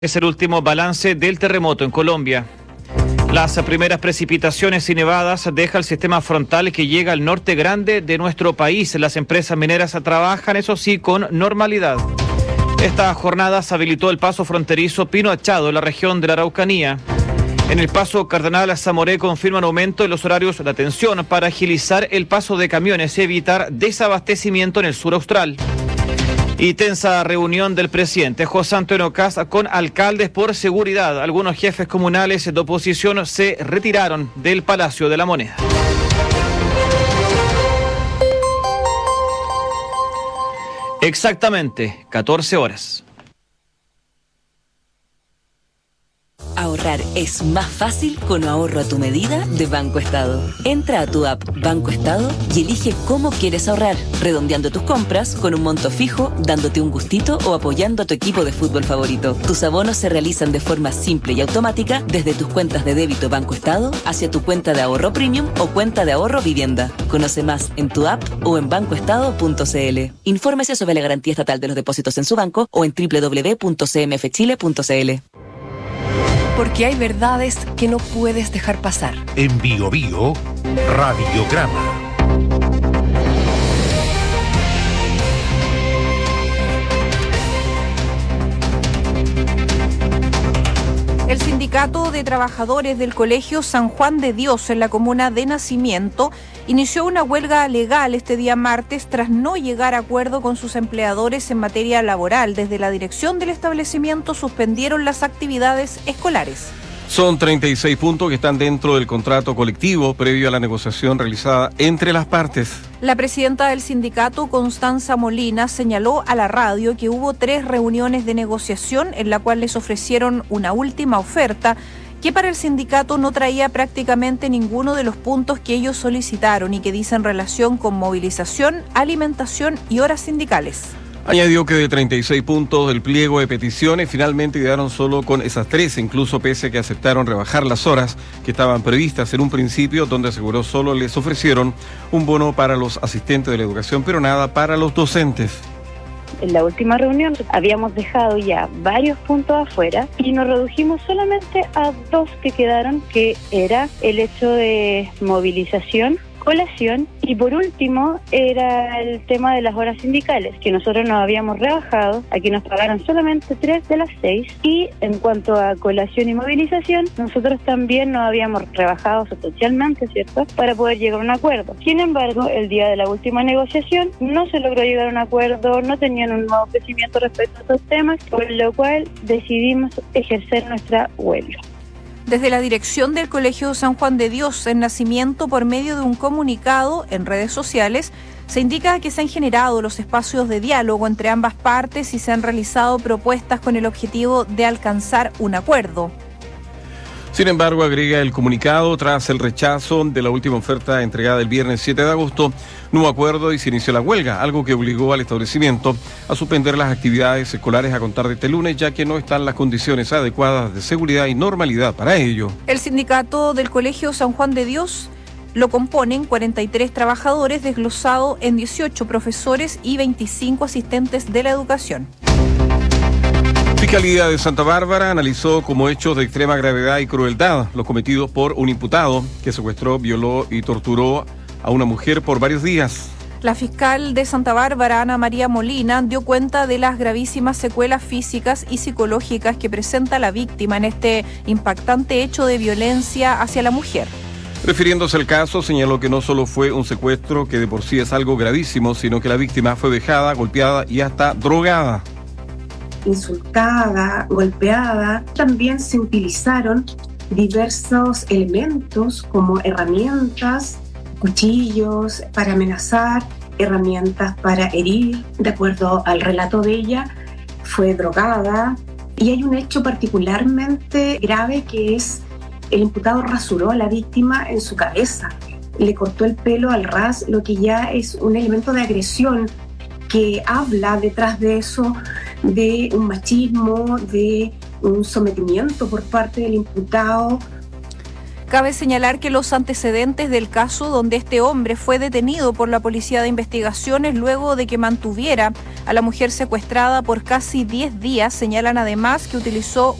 Es el último balance del terremoto en Colombia. Las primeras precipitaciones y nevadas deja el sistema frontal que llega al norte grande de nuestro país. Las empresas mineras trabajan, eso sí, con normalidad. Esta jornada se habilitó el paso fronterizo Pino Achado en la región de la Araucanía. En el paso Cardenal Zamoré confirman aumento en los horarios de atención para agilizar el paso de camiones y evitar desabastecimiento en el sur austral. Y tensa reunión del presidente José Antonio Kast con alcaldes por seguridad. Algunos jefes comunales de oposición se retiraron del Palacio de la Moneda. Exactamente 14 horas. Ahorrar es más fácil con ahorro a tu medida de Banco Estado. Entra a tu app Banco Estado y elige cómo quieres ahorrar, redondeando tus compras con un monto fijo, dándote un gustito o apoyando a tu equipo de fútbol favorito. Tus abonos se realizan de forma simple y automática desde tus cuentas de débito Banco Estado hacia tu cuenta de ahorro premium o cuenta de ahorro vivienda. Conoce más en tu app o en bancoestado.cl. Infórmese sobre la garantía estatal de los depósitos en su banco o en www.cmfchile.cl. Porque hay verdades que no puedes dejar pasar. En Bio Bio, Radiograma. El Sindicato de Trabajadores del Colegio San Juan de Dios en la comuna de Nacimiento inició una huelga legal este día martes tras no llegar a acuerdo con sus empleadores en materia laboral. Desde la dirección del establecimiento suspendieron las actividades escolares. Son 36 puntos que están dentro del contrato colectivo previo a la negociación realizada entre las partes. La presidenta del sindicato, Constanza Molina, señaló a la radio que hubo 3 reuniones de negociación en la cual les ofrecieron una última oferta que para el sindicato no traía prácticamente ninguno de los puntos que ellos solicitaron y que dicen relación con movilización, alimentación y horas sindicales. Añadió que de 36 puntos del pliego de peticiones finalmente quedaron solo con esas 3, incluso pese a que aceptaron rebajar las horas que estaban previstas en un principio, donde aseguró solo les ofrecieron un bono para los asistentes de la educación, pero nada para los docentes. En la última reunión habíamos dejado ya varios puntos afuera y nos redujimos solamente a 2 que quedaron, que era el hecho de movilización, colación y por último era el tema de las horas sindicales, que nosotros nos habíamos rebajado, aquí nos pagaron solamente 3 de las 6 y en cuanto a colación y movilización nosotros también nos habíamos rebajado sustancialmente, ¿cierto?, para poder llegar a un acuerdo. Sin embargo, el día de la última negociación no se logró llegar a un acuerdo, no tenían un nuevo ofrecimiento respecto a estos temas, por lo cual decidimos ejercer nuestra huelga. Desde la dirección del Colegio San Juan de Dios en Nacimiento, por medio de un comunicado en redes sociales, se indica que se han generado los espacios de diálogo entre ambas partes y se han realizado propuestas con el objetivo de alcanzar un acuerdo. Sin embargo, agrega el comunicado, tras el rechazo de la última oferta entregada el viernes 7 de agosto, no hubo acuerdo y se inició la huelga, algo que obligó al establecimiento a suspender las actividades escolares a contar de este lunes, ya que no están las condiciones adecuadas de seguridad y normalidad para ello. El sindicato del Colegio San Juan de Dios lo componen 43 trabajadores, desglosado en 18 profesores y 25 asistentes de la educación. Fiscalía de Santa Bárbara analizó como hechos de extrema gravedad y crueldad los cometidos por un imputado que secuestró, violó y torturó a una mujer por varios días. La fiscal de Santa Bárbara, Ana María Molina, dio cuenta de las gravísimas secuelas físicas y psicológicas que presenta la víctima en este impactante hecho de violencia hacia la mujer. Refiriéndose al caso, señaló que no solo fue un secuestro, que de por sí es algo gravísimo, sino que la víctima fue vejada, golpeada y hasta drogada. Insultada, golpeada. También se utilizaron diversos elementos como herramientas, cuchillos para amenazar, herramientas para herir. De acuerdo al relato de ella, fue drogada. Y hay un hecho particularmente grave que es el imputado rasuró a la víctima en su cabeza. Le cortó el pelo al ras, lo que ya es un elemento de agresión que habla detrás de eso de un machismo, de un sometimiento por parte del imputado. Cabe señalar que los antecedentes del caso, donde este hombre fue detenido por la Policía de Investigaciones luego de que mantuviera a la mujer secuestrada por casi 10 días, señalan además que utilizó